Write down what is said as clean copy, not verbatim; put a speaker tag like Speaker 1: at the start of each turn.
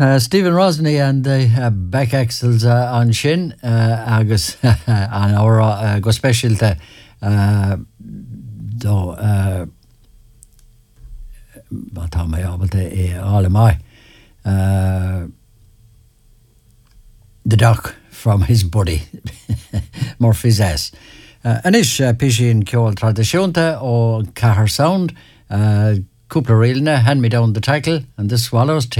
Speaker 1: Stephen Rosny and the back axles on shin agus an ára go speisialte do tá mé ábalta ála mai the duck from his body Murphy's ass. Anis pishin ceol tradiisiúnta ó Cahar Sound, cúpla rialna, hand me down the tackle, and the Swallows